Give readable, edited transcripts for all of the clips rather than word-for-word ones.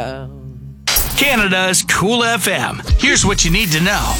Canada's Cool FM. Here's what you need to know.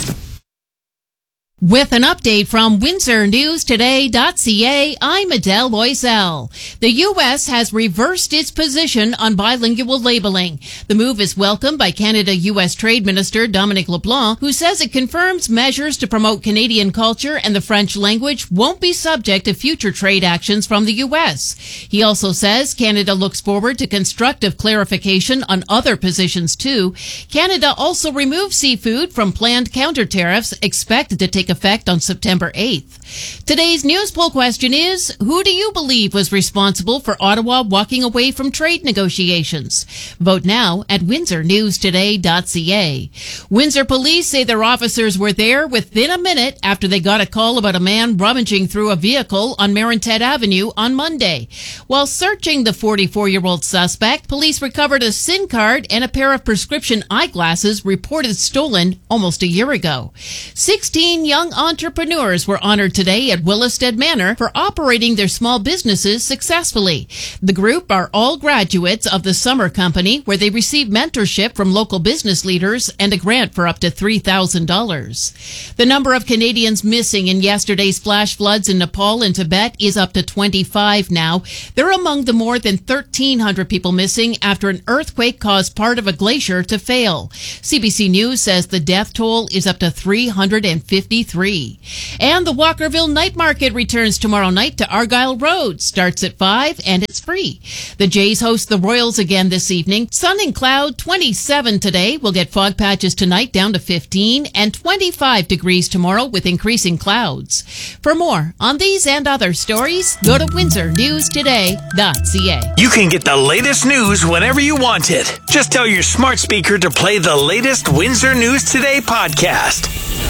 With an update from WindsorNewsToday.ca, I'm Adele Loisel. The U.S. has reversed its position on bilingual labeling. The move is welcomed by Canada-U.S. Trade Minister Dominic LeBlanc, who says it confirms measures to promote Canadian culture and the French language won't be subject to future trade actions from the U.S. He also says Canada looks forward to constructive clarification on other positions, too. Canada also removed seafood from planned counter tariffs expected to take effect on September 8th. Today's news poll question is, who do you believe was responsible for Ottawa walking away from trade negotiations? Vote now at WindsorNewsToday.ca. Windsor police say their officers were there within a minute after they got a call about a man rummaging through a vehicle on Marintet Avenue on Monday. While searching the 44-year-old suspect, police recovered a SIM card and a pair of prescription eyeglasses reported stolen almost a year ago. 16 young entrepreneurs were honored today at Willisted Manor for operating their small businesses successfully. The group are all graduates of the Summer Company, where they receive mentorship from local business leaders and a grant for up to $3,000. The number of Canadians missing in yesterday's flash floods in Nepal and Tibet is up to 25 now. They're among the more than 1,300 people missing after an earthquake caused part of a glacier to fail. CBC News says the death toll is up to 353. And the Walkerville Night Market returns tomorrow night to Argyle Road. Starts at 5 and it's free. The Jays host the Royals again this evening. Sun and cloud, 27 today. We'll get fog patches tonight down to 15 and 25 degrees tomorrow with increasing clouds. For more on these and other stories, go to WindsorNewsToday.ca. You can get the latest news whenever you want it. Just tell your smart speaker to play the latest Windsor News Today podcast.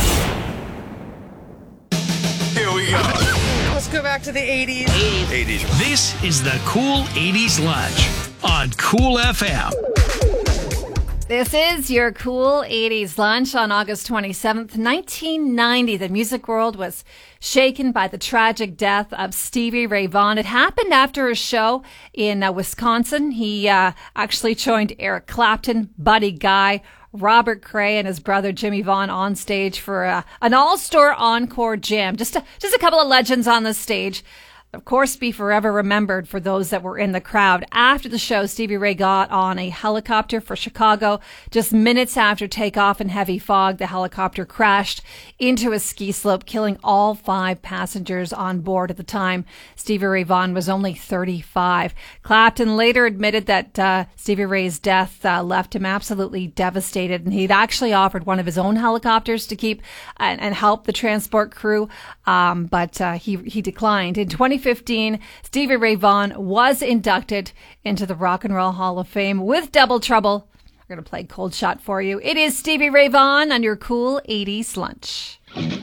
Here we go. Let's go back to the 80s. 80s. This is the Cool 80s Lunch on Cool FM. This is your Cool 80s Lunch on August 27th, 1990. The music world was shaken by the tragic death of Stevie Ray Vaughan. It happened after a show in Wisconsin. He actually joined Eric Clapton, Buddy Guy, Robert Cray, and his brother Jimmy Vaughan on stage for an all-star encore jam. Just a couple of legends on the stage. Of course, be forever remembered for those that were in the crowd. After the show, Stevie Ray got on a helicopter for Chicago. Just minutes after takeoff in heavy fog, the helicopter crashed into a ski slope, killing all 5 passengers on board at the time. Stevie Ray Vaughan was only 35. Clapton later admitted that Stevie Ray's death left him absolutely devastated, and he'd actually offered one of his own helicopters to keep and help the transport crew, but he declined. In 2015, Stevie Ray Vaughan was inducted into the Rock and Roll Hall of Fame with Double Trouble. We're going to play Cold Shot for you. It is Stevie Ray Vaughan on your Cool 80s Lunch.